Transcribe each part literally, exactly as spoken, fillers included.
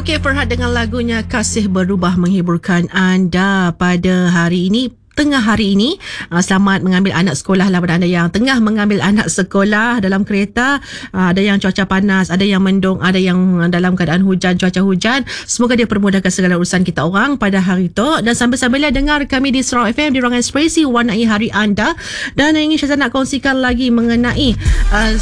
Okey, Farhad dengan lagunya Kasih Berubah menghiburkan anda pada hari ini. Tengah hari ini, selamat mengambil anak sekolah lah pada anda yang tengah mengambil anak sekolah dalam kereta. Ada yang cuaca panas, ada yang mendung, ada yang dalam keadaan hujan, cuaca hujan. Semoga dia permudahkan segala urusan kita orang pada hari itu. Dan sambil-sambilnya dengar kami di Sarawak F M di ruangan ekspresi warnai hari anda. Dan yang ingin saya nak kongsikan lagi mengenai uh,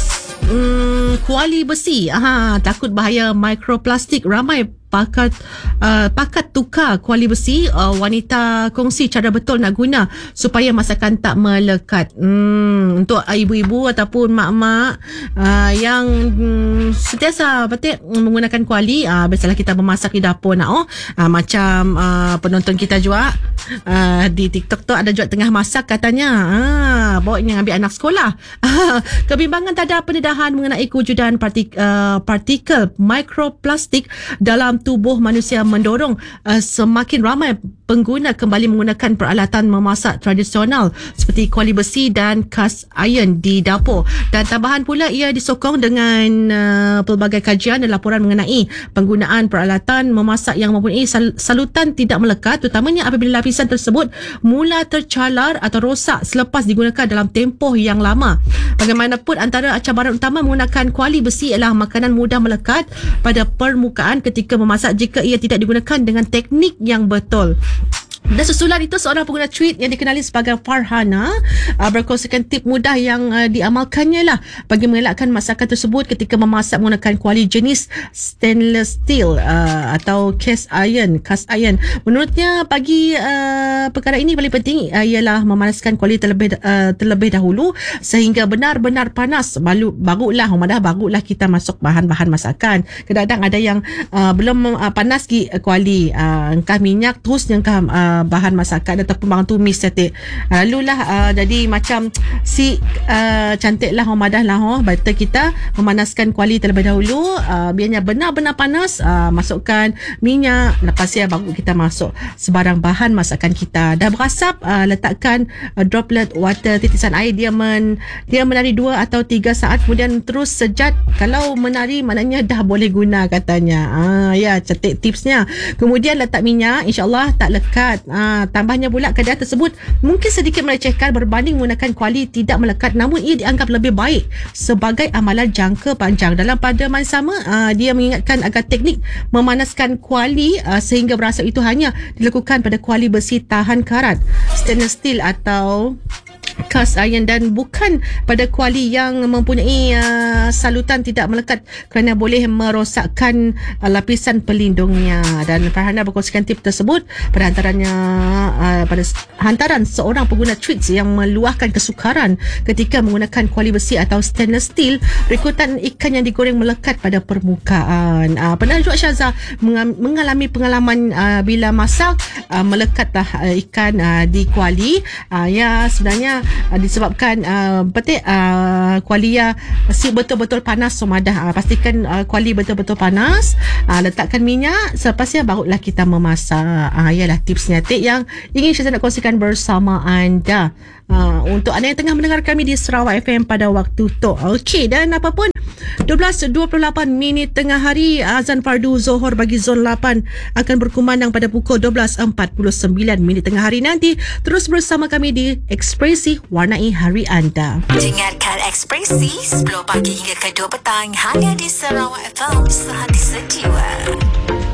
um, kuali besi. Aha, takut bahaya mikroplastik. Ramai pakat uh, pakat tukar kuali besi. uh, wanita kongsi cara betul nak guna supaya masakan tak melekat. Hmm, untuk ibu-ibu ataupun mak-mak uh, yang um, sentiasa betul menggunakan kuali, uh, biasalah kita memasak di dapur nak oh uh, macam uh, penonton kita juga uh, di TikTok tu ada juga tengah masak katanya, uh, bawa ni ambil anak sekolah. Kebimbangan tanda pendedahan mengenai kewujudan partik, uh, partikel mikroplastik dalam tubuh manusia mendorong uh, semakin ramai pengguna kembali menggunakan peralatan memasak tradisional seperti kuali besi dan cast iron di dapur. Dan tambahan pula ia disokong dengan uh, pelbagai kajian dan laporan mengenai penggunaan peralatan memasak yang mempunyai sal- salutan tidak melekat, terutamanya apabila lapisan tersebut mula tercalar atau rosak selepas digunakan dalam tempoh yang lama. Bagaimanapun, antara cabaran utama menggunakan kuali besi ialah makanan mudah melekat pada permukaan ketika memasak jika ia tidak digunakan dengan teknik yang betul. Dan susulan itu, seorang pengguna tweet yang dikenali sebagai Farhana uh, berkongsikan tip mudah yang uh, diamalkannya lah bagi mengelakkan masakan tersebut ketika memasak menggunakan kuali jenis stainless steel uh, atau cast iron cast iron. Menurutnya, bagi uh, perkara ini paling penting uh, ialah memanaskan kuali terlebih uh, terlebih dahulu sehingga benar-benar panas, baru barulah umadah barulah kita masuk bahan-bahan masakan. Kadang-kadang ada yang uh, belum uh, panas lagi uh, kuali, uh, engkau minyak terus engkau uh, bahan masakan ataupun bahan tumis setik. Lalulah uh, jadi macam si uh, cantik lah homadah lah oh. Betul kita memanaskan kuali terlebih dahulu, uh, biarnya benar-benar panas, uh, masukkan minyak, lepas ya baru kita masuk sebarang bahan masakan kita. Dah berasap, uh, letakkan uh, droplet water, titisan air, dia men, dia menari dua atau tiga saat, kemudian terus sejat. Kalau menari maknanya dah boleh guna katanya. Ah, ya, cantik tipsnya. Kemudian letak minyak, insyaAllah tak lekat. Ha, tambahnya pula, keadaan tersebut mungkin sedikit melecehkan berbanding menggunakan kuali tidak melekat, namun ia dianggap lebih baik sebagai amalan jangka panjang. Dalam pada masa sama, uh, dia mengingatkan agar teknik memanaskan kuali uh, sehingga berasap itu hanya dilakukan pada kuali besi tahan karat, stainless steel atau cast iron, dan bukan pada kuali yang mempunyai uh, salutan tidak melekat kerana boleh merosakkan uh, lapisan pelindungnya. Dan Farhana berkongsikan tip tersebut pada hantarannya uh, pada hantaran seorang pengguna tweets yang meluahkan kesukaran ketika menggunakan kuali besi atau stainless steel berikutan ikan yang digoreng melekat pada permukaan. Uh, pernah juga Syazah mengalami pengalaman uh, bila masak uh, melekatlah uh, ikan uh, di kuali. Uh, ya, sebenarnya Uh, disebabkan uh, betul uh, kuali ya si betul-betul panas somadah. Uh, pastikan uh, kuali betul-betul panas, uh, letakkan minyak, selepasnya barulah kita memasak. Uh, ialah tipsnya tip yang ingin saya nak kongsikan bersama anda. Uh, untuk anda yang tengah mendengar kami di Sarawak F M pada waktu tu. Okey, dan apapun dua belas dua puluh lapan minit tengah hari, azan fardu Zohor bagi zon lapan akan berkumandang pada pukul dua belas empat puluh sembilan minit tengah hari nanti. Terus bersama kami di Ekspresi Warnai Hari Anda. Dengarkan Ekspresi sepuluh pagi hingga ke dua petang hanya di Sarawak F M, sehati setiwa.